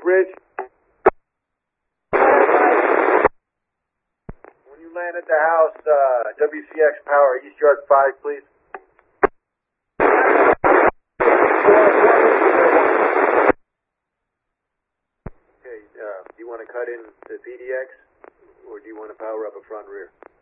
bridge. When you land at the house, WCX power, East Yard 5, please. Okay, do you want to cut in the PDX, or do you want to power up a front rear?